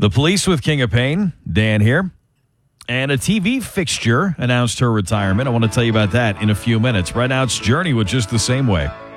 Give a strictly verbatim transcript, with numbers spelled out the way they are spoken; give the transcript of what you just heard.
The Police with King of Pain, Dan here. And a T V fixture announced her retirement. I want to tell you about that in a few minutes. Right now, it's Journey with Just the Same Way.